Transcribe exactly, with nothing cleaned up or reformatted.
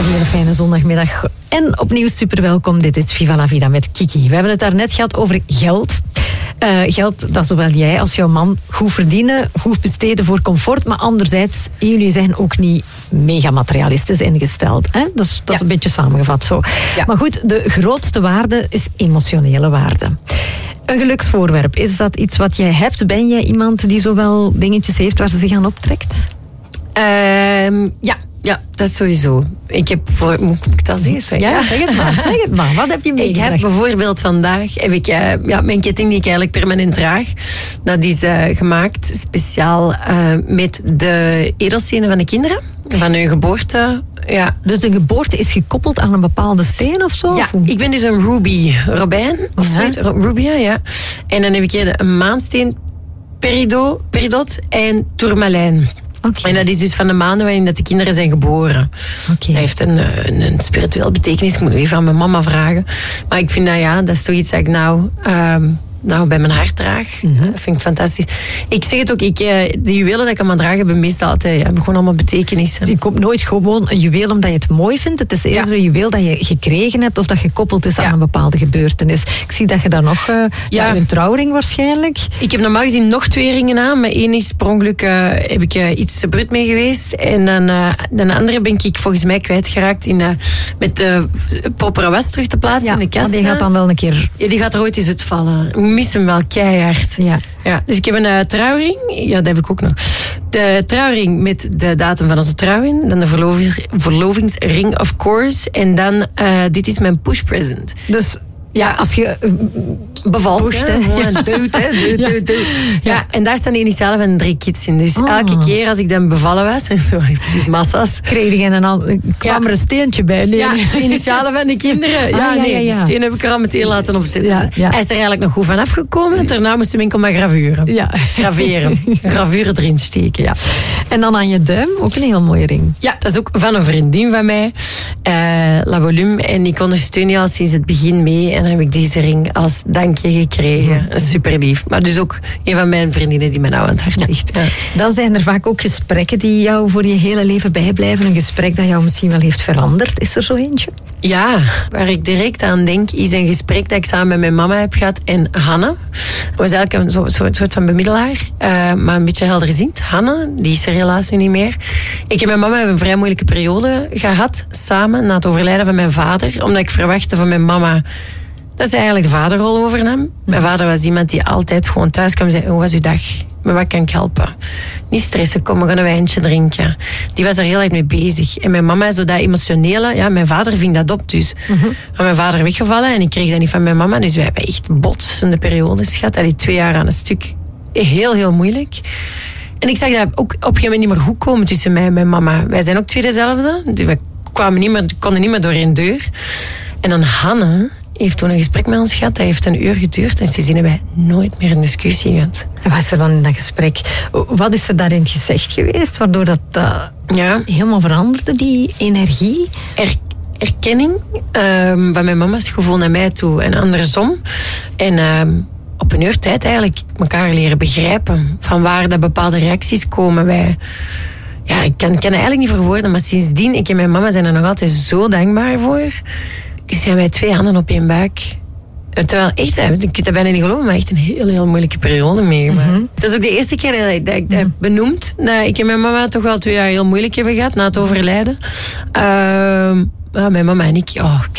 Een hele fijne zondagmiddag. En opnieuw super welkom. Dit is Viva la Vida met Kiki. We hebben het daarnet gehad over geld. Uh, geld dat zowel jij als jouw man goed verdienen, goed besteden voor comfort. Maar anderzijds, jullie zijn ook niet mega materialistisch ingesteld. Hè? Dus dat is ja. een beetje samengevat zo. Ja. Maar goed, de grootste waarde is emotionele waarde. Een geluksvoorwerp, is dat iets wat jij hebt? Ben jij iemand die zowel dingetjes heeft waar ze zich aan optrekt? Um, ja. Ja, dat is sowieso. Ik heb, voor, moet ik dat zeggen? Ja, zeg het maar. Zeg het maar. Wat heb je meegebracht? Ik heb bijvoorbeeld vandaag, heb ik, uh, ja, mijn ketting die ik eigenlijk permanent draag, dat is uh, gemaakt speciaal uh, met de edelstenen van de kinderen, van hun geboorte. Ja. Dus de geboorte is gekoppeld aan een bepaalde steen of zo? Ja, of ik ben dus een ruby robijn, of ja. zoiets. Rubia, ja. En dan heb ik hier een maansteen, peridot, peridot en tourmalijn. Okay. En dat is dus van de maanden waarin dat de kinderen zijn geboren. Okay. Dat heeft een, een, een spiritueel betekenis. Ik moet even aan mijn mama vragen. Maar ik vind dat ja, dat is toch iets dat ik nou, um, nou bij mijn hart draag. Mm-hmm. Dat vind ik fantastisch. Ik zeg het ook, ik, de juwelen dat ik aan mijn draag heb, meestal altijd, ja, hebben gewoon allemaal betekenissen. Dus je koopt nooit gewoon een juweel omdat je het mooi vindt. Het is eerder ja. een juweel dat je gekregen hebt of dat gekoppeld is ja. aan een bepaalde gebeurtenis. Ik zie dat je daar nog, uh, ja. ja, een trouwring waarschijnlijk. Ik heb normaal gezien nog twee ringen aan. Maar één is per ongeluk, uh, heb ik uh, iets te brut mee geweest. En dan uh, de andere ben ik volgens mij kwijtgeraakt in, uh, met de propere was terug te plaatsen ja, in de kast. Die gaat dan wel een keer... Ja, die gaat er ooit eens uitvallen. Ik mis hem wel keihard. Ja. Ja, dus ik heb een uh, trouwring. Ja, dat heb ik ook nog. De trouwring met de datum van onze trouw in. Dan de verlovings, verlovingsring, of course. En dan, uh, dit is mijn push present. Dus ja, als je uh, bevalt, pusht, hè. hè. Ja, dood, hè. Dood, Ja. dood, dood. Ja. Ja. En daar staan de initialen van de drie kids in. Dus oh. elke keer als ik dan bevallen was, en zo, precies massa's. Kreeg je een al, kwam Ja. er een steentje bij? Nee. Ja, de initialen van de kinderen. Ja, Ah, ja, nee, ja, ja. die steen heb ik er al meteen laten opzetten. Ja, ja. Hij is er eigenlijk nog goed van afgekomen. En daarna moesten we enkel maar gravuren. Ja. Graveren. Gravuren erin steken, ja. En dan aan je duim, ook een heel mooie ring. Ja, dat is ook van een vriendin van mij, uh, La Volume. En ik ondersteun je al sinds het begin mee. En dan heb ik deze ring als dankje gekregen. Super lief. Maar dus ook een van mijn vriendinnen die mij nou aan het hart ligt. Ja. Dan zijn er vaak ook gesprekken die jou voor je hele leven bijblijven. Een gesprek dat jou misschien wel heeft veranderd. Is er zo eentje? Ja, waar ik direct aan denk, is een gesprek dat ik samen met mijn mama heb gehad en Hanne. Dat was eigenlijk een zo, zo, soort van bemiddelaar, uh, maar een beetje helderziend. Hanne, die is er helaas nu niet meer. Ik en mijn mama hebben een vrij moeilijke periode gehad, samen, na het overlijden van mijn vader. Omdat ik verwachtte van mijn mama dat ze eigenlijk de vaderrol overnam. Mijn vader was iemand die altijd gewoon thuis kwam en zei, hoe was uw dag? Maar wat kan ik helpen? Niet stressen, kom, we gaan een wijntje drinken. Die was er heel erg mee bezig. En mijn mama is zo dat emotionele. Ja, mijn vader ving dat op, dus. Mm-hmm. Maar mijn vader weggevallen en ik kreeg dat niet van mijn mama. Dus wij hebben echt botsende periodes gehad. Die twee jaar aan een stuk. Heel, heel moeilijk. En ik zag dat ook op een gegeven moment niet meer goed komen tussen mij en mijn mama. Wij zijn ook twee dezelfde. Dus we kwamen niet meer, konden niet meer door één deur. En dan Hanne heeft toen een gesprek met ons gehad. Dat heeft een uur geduurd. En sindsdien hebben wij nooit meer een discussie gehad. En wat is er dan in dat gesprek? Wat is er daarin gezegd geweest? Waardoor dat uh, ja. helemaal veranderde, die energie? Er, erkenning um, van mijn mama's gevoel naar mij toe. En andersom. En um, op een uur tijd eigenlijk elkaar leren begrijpen. Van waar dat bepaalde reacties komen. Wij... Ja, ik kan, kan het eigenlijk niet verwoorden. Maar sindsdien, ik en mijn mama zijn er nog altijd zo dankbaar voor. Zijn wij twee handen op één buik. Terwijl echt, ik kan het bijna niet geloven, maar echt een heel, heel moeilijke periode meegemaakt. Mm-hmm. Dat is ook de eerste keer dat ik dat, ik dat heb benoemd. Dat ik en mijn mama toch wel twee jaar heel moeilijk hebben gehad na het overlijden. Uh, ja, mijn mama en ik, oh,